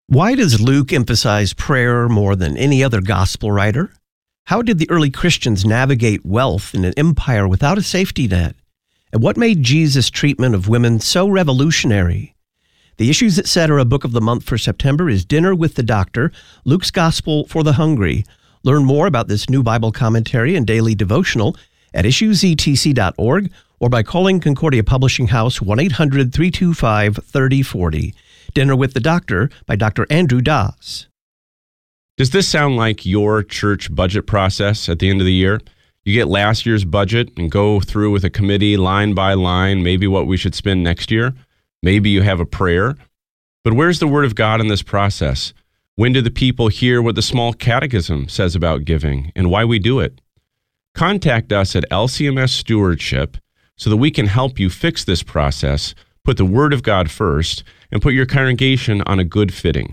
Why does Luke emphasize prayer more than any other gospel writer? How did the early Christians navigate wealth in an empire without a safety net? And what made Jesus' treatment of women so revolutionary? The Issues Etc. book of the month for September is Dinner with the Doctor, Luke's Gospel for the Hungry. Learn more about this new Bible commentary and daily devotional at issuesetc.org or by calling Concordia Publishing House 1-800-325-3040. Dinner with the Doctor by Dr. Andrew Das. Does this sound like your church budget process at the end of the year? You get last year's budget and go through with a committee line by line, maybe what we should spend next year. Maybe you have a prayer. But where's the Word of God in this process? When do the people hear what the small catechism says about giving and why we do it? Contact us at LCMS Stewardship so that we can help you fix this process, put the Word of God first, and put your congregation on a good footing.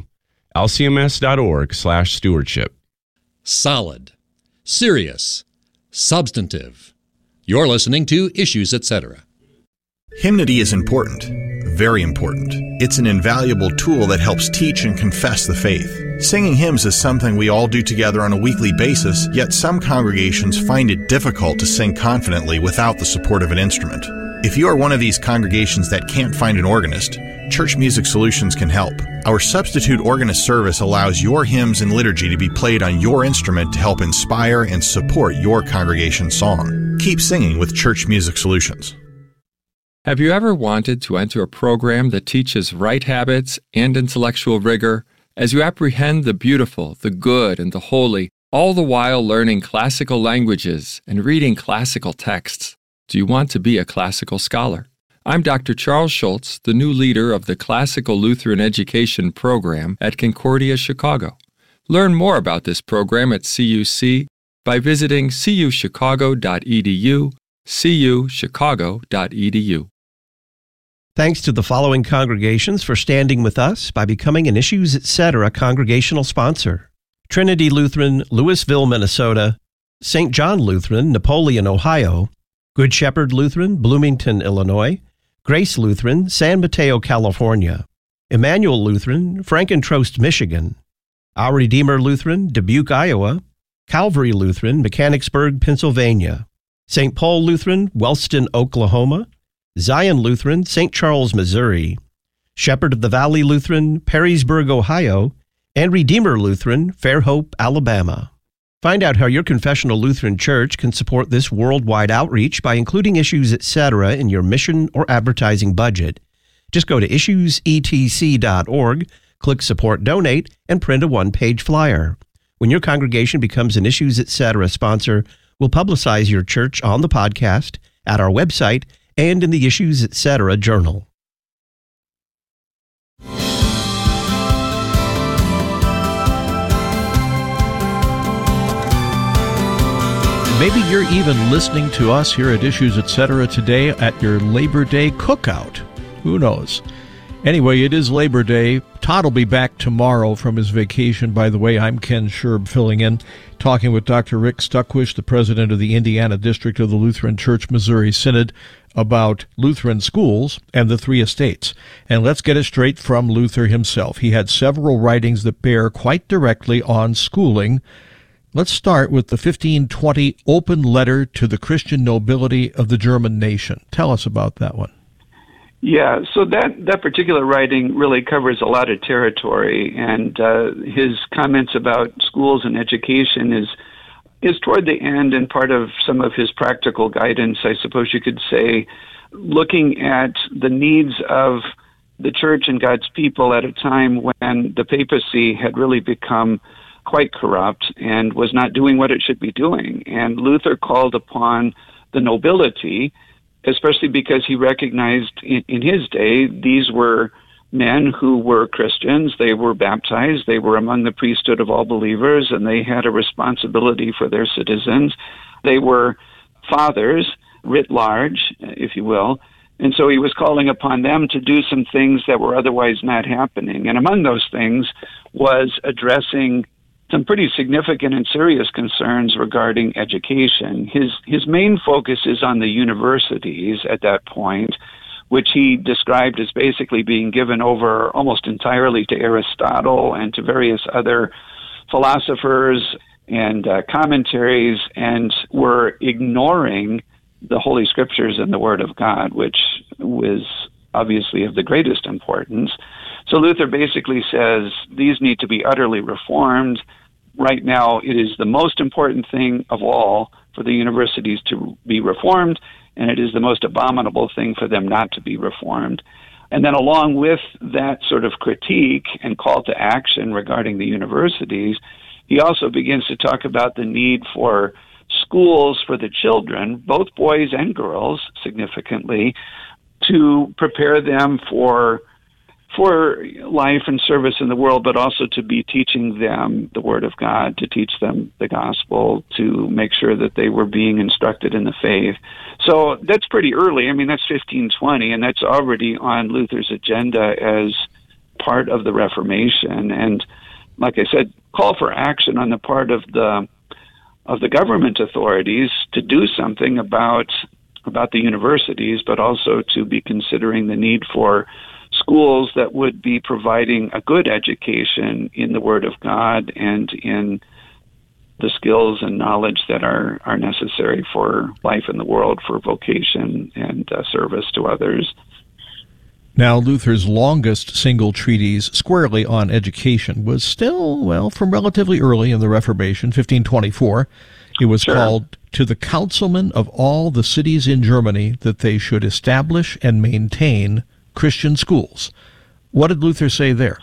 lcms.org/stewardship. Solid, serious, substantive. You're listening to Issues Etc. Hymnody is important, very important. It's an invaluable tool that helps teach and confess the faith. Singing hymns is something we all do together on a weekly basis, yet some congregations find it difficult to sing confidently without the support of an instrument. If you are one of these congregations that can't find an organist, Church Music Solutions can help. Our substitute organist service allows your hymns and liturgy to be played on your instrument to help inspire and support your congregation's song. Keep singing with Church Music Solutions. Have you ever wanted to enter a program that teaches right habits and intellectual rigor as you apprehend the beautiful, the good, and the holy, all the while learning classical languages and reading classical texts? Do you want to be a classical scholar? I'm Dr. Charles Schultz, the new leader of the Classical Lutheran Education Program at Concordia, Chicago. Learn more about this program at CUC by visiting cuchicago.edu, cuchicago.edu. Thanks to the following congregations for standing with us by becoming an Issues Etc. congregational sponsor: Trinity Lutheran, Louisville, Minnesota; St. John Lutheran, Napoleon, Ohio; Good Shepherd Lutheran, Bloomington, Illinois; Grace Lutheran, San Mateo, California; Emmanuel Lutheran, Frankentrost, Michigan; Our Redeemer Lutheran, Dubuque, Iowa; Calvary Lutheran, Mechanicsburg, Pennsylvania; St. Paul Lutheran, Wellston, Oklahoma; Zion Lutheran, St. Charles, Missouri; Shepherd of the Valley Lutheran, Perrysburg, Ohio; and Redeemer Lutheran, Fairhope, Alabama. Find out how your confessional Lutheran church can support this worldwide outreach by including Issues Etc. in your mission or advertising budget. Just go to issuesetc.org, click Support Donate, and print a one-page flyer. When your congregation becomes an Issues Etc. sponsor, we'll publicize your church on the podcast, at our website, and in the Issues Etc. journal. Maybe you're even listening to us here at Issues Etc. today at your Labor Day cookout. Who knows? Anyway, it is Labor Day. Todd will be back tomorrow from his vacation. By the way, I'm Ken Scherb filling in, talking with Dr. Rick Stuckwish, the president of the Indiana District of the Lutheran Church Missouri Synod, about Lutheran schools and the three estates. And let's get it straight from Luther himself. He had several writings that bear quite directly on schooling. Let's start with the 1520 open letter to the Christian nobility of the German nation. Tell us about that one. Yeah, so that particular writing really covers a lot of territory, and his comments about schools and education is toward the end and part of some of his practical guidance, I suppose you could say, looking at the needs of the church and God's people at a time when the papacy had really become quite corrupt and was not doing what it should be doing. And Luther called upon the nobility, especially because he recognized in his day these were men who were Christians. They were baptized. They were among the priesthood of all believers, and they had a responsibility for their citizens. They were fathers, writ large, if you will. And so he was calling upon them to do some things that were otherwise not happening. And among those things was addressing some pretty significant and serious concerns regarding education. His main focus is on the universities at that point, which he described as basically being given over almost entirely to Aristotle and to various other philosophers and commentaries, and were ignoring the Holy Scriptures and the Word of God, which was obviously of the greatest importance. So Luther basically says these need to be utterly reformed. Right now, it is the most important thing of all for the universities to be reformed, and it is the most abominable thing for them not to be reformed. And then along with that sort of critique and call to action regarding the universities, he also begins to talk about the need for schools for the children, both boys and girls, significantly, to prepare them for life and service in the world, but also to be teaching them the Word of God, to teach them the gospel, to make sure that they were being instructed in the faith. So that's pretty early. I mean, that's 1520, and that's already on Luther's agenda as part of the Reformation. And like I said, call for action on the part of the government authorities to do something about the universities, but also to be considering the need for schools that would be providing a good education in the Word of God and in the skills and knowledge that are necessary for life in the world, for vocation and service to others. Now, Luther's longest single treatise squarely on education was still, well, from relatively early in the Reformation, 1524. It was called To the Councilmen of All the Cities in Germany that they should establish and maintain Christian schools. What did Luther say there?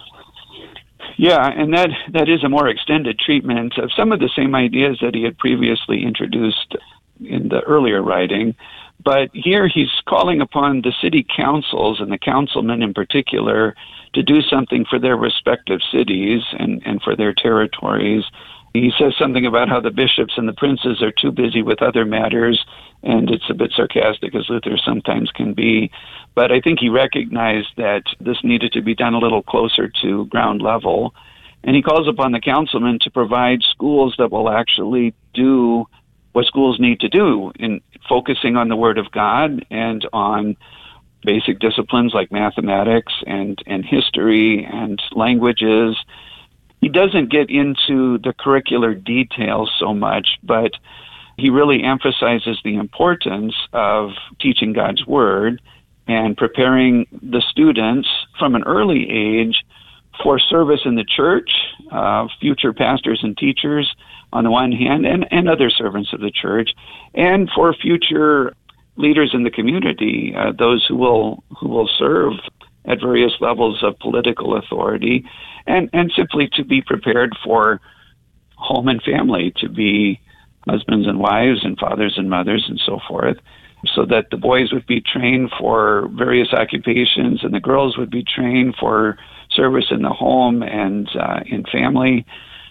Yeah, and that is a more extended treatment of some of the same ideas that he had previously introduced in the earlier writing. But here he's calling upon the city councils and the councilmen in particular to do something for their respective cities and for their territories. He says something about how the bishops and the princes are too busy with other matters, and it's a bit sarcastic, as Luther sometimes can be. But I think he recognized that this needed to be done a little closer to ground level. And he calls upon the councilmen to provide schools that will actually do what schools need to do in focusing on the Word of God and on basic disciplines like mathematics and history and languages. He doesn't get into the curricular details so much, but he really emphasizes the importance of teaching God's Word and preparing the students from an early age for service in the church, future pastors and teachers on the one hand, and other servants of the church, and for future leaders in the community, those who will serve at various levels of political authority, and simply to be prepared for home and family, to be husbands and wives and fathers and mothers and so forth, so that the boys would be trained for various occupations and the girls would be trained for service in the home and in family.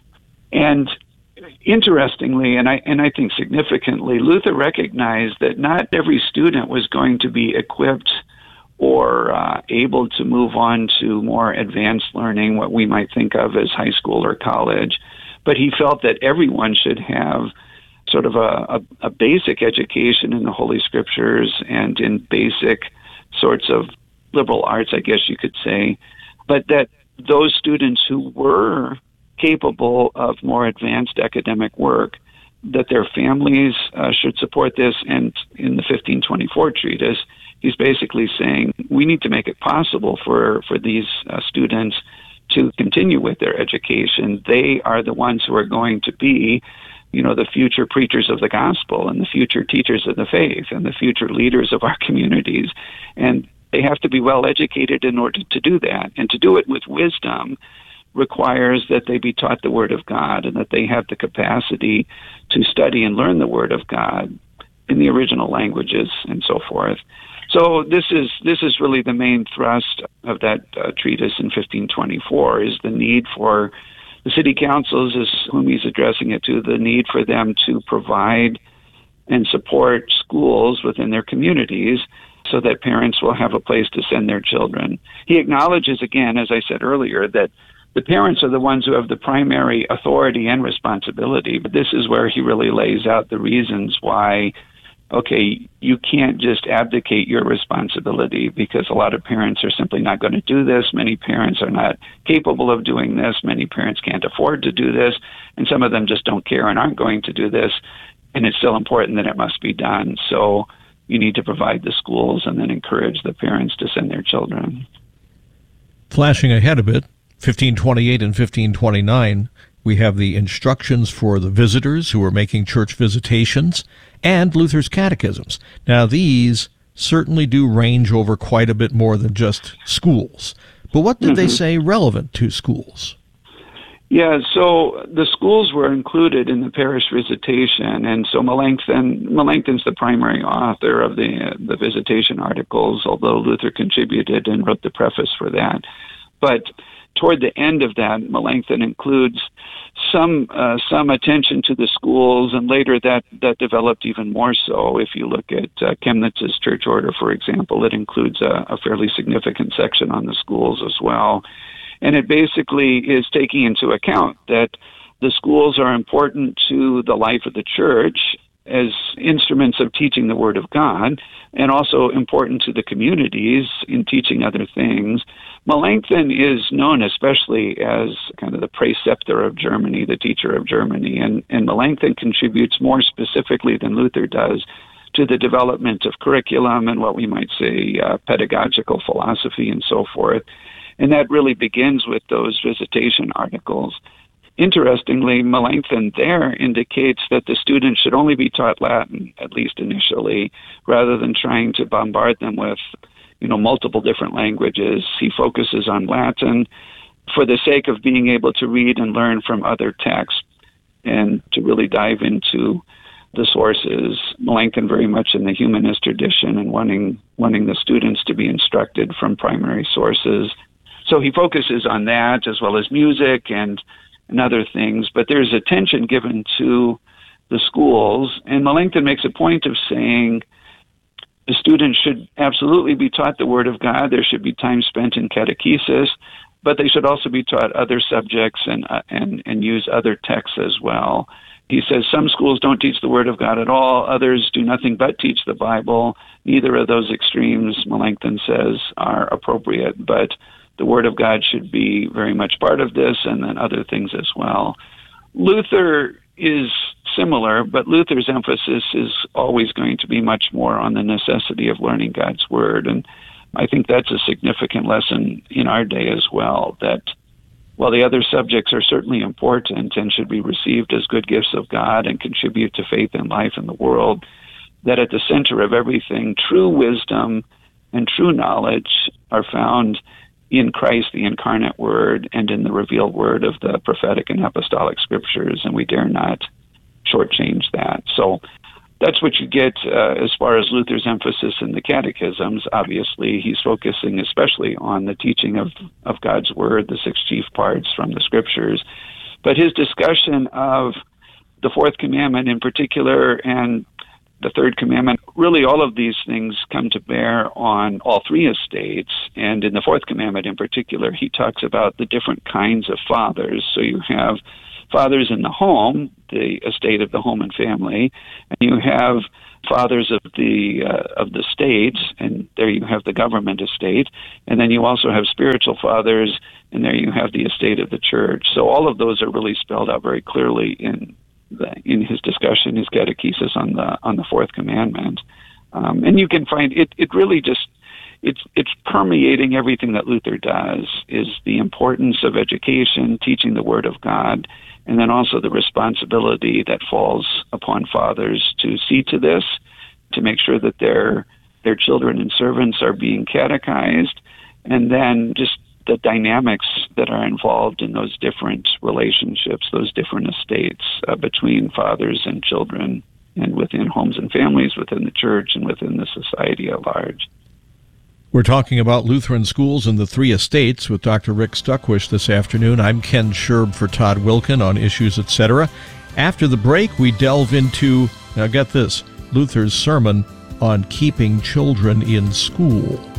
And interestingly, and I think significantly, Luther recognized that not every student was going to be equipped or able to move on to more advanced learning, what we might think of as high school or college. But he felt that everyone should have sort of a basic education in the Holy Scriptures and in basic sorts of liberal arts, I guess you could say, but that those students who were capable of more advanced academic work, that their families should support this. And in the 1524 treatise, he's basically saying we need to make it possible for these students to continue with their education. They are the ones who are going to be, the future preachers of the gospel and the future teachers of the faith and the future leaders of our communities. And they have to be well educated in order to do that. And to do it with wisdom requires that they be taught the Word of God and that they have the capacity to study and learn the Word of God in the original languages and so forth. So this is really the main thrust of that treatise in 1524, is the need for the city councils, is whom he's addressing it to, the need for them to provide and support schools within their communities so that parents will have a place to send their children. He acknowledges, again, as I said earlier, that the parents are the ones who have the primary authority and responsibility, but this is where he really lays out the reasons why okay, you can't just abdicate your responsibility because a lot of parents are simply not going to do this. Many parents are not capable of doing this. Many parents can't afford to do this. And some of them just don't care and aren't going to do this. And it's still important that it must be done. So you need to provide the schools and then encourage the parents to send their children. Flashing ahead a bit, 1528 and 1529, we have the instructions for the visitors who are making church visitations and Luther's catechisms. Now, these certainly do range over quite a bit more than just schools. But what did they say relevant to schools? Yeah, so the schools were included in the parish visitation, and so Melanchthon's the primary author of the visitation articles, although Luther contributed and wrote the preface for that. But toward the end of that, Melanchthon includes some attention to the schools, and later that developed even more so. If you look at Chemnitz's church order, for example, it includes a fairly significant section on the schools as well. And it basically is taking into account that the schools are important to the life of the church as instruments of teaching the Word of God, and also important to the communities in teaching other things. Melanchthon is known especially as kind of the preceptor of Germany, the teacher of Germany, and Melanchthon contributes more specifically than Luther does to the development of curriculum and what we might say pedagogical philosophy and so forth. And that really begins with those visitation articles. Interestingly, Melanchthon there indicates that the students should only be taught Latin, at least initially, rather than trying to bombard them with, multiple different languages. He focuses on Latin for the sake of being able to read and learn from other texts and to really dive into the sources. Melanchthon very much in the humanist tradition and wanting the students to be instructed from primary sources. So he focuses on that as well as music and other things, but there's attention given to the schools, and Melanchthon makes a point of saying the students should absolutely be taught the Word of God. There should be time spent in catechesis, but they should also be taught other subjects and use other texts as well. He says some schools don't teach the Word of God at all, others do nothing but teach the Bible. Neither of those extremes, Melanchthon says, are appropriate, but the Word of God should be very much part of this, and then other things as well. Luther is similar, but Luther's emphasis is always going to be much more on the necessity of learning God's Word. And I think that's a significant lesson in our day as well, that while the other subjects are certainly important and should be received as good gifts of God and contribute to faith and life in the world, that at the center of everything, true wisdom and true knowledge are found in Christ, the incarnate Word, and in the revealed Word of the prophetic and apostolic scriptures, and we dare not shortchange that. So that's what you get as far as Luther's emphasis in the catechisms. Obviously, he's focusing especially on the teaching of God's Word, the 6 chief parts from the scriptures. But his discussion of the fourth commandment in particular and the third commandment, really all of these things come to bear on all three estates. And in the fourth commandment in particular, he talks about the different kinds of fathers. So you have fathers in the home, the estate of the home and family, and you have fathers of the state, and there you have the government estate, and then you also have spiritual fathers, and there you have the estate of the church. So all of those are really spelled out very clearly in his discussion, his catechesis on the fourth commandment, and you can find it. It really just it's permeating everything that Luther does. Is the importance of education, teaching the Word of God, and then also the responsibility that falls upon fathers to see to this, to make sure that their children and servants are being catechized, and then just the dynamics that are involved in those different relationships, those different estates between fathers and children, and within homes and families, within the church, and within the society at large. We're talking about Lutheran schools and the three estates with Dr. Rick Stuckwish this afternoon. I'm Ken Scherb for Todd Wilken on Issues, Etc. After the break, we delve into, now get this, Luther's sermon on keeping children in school.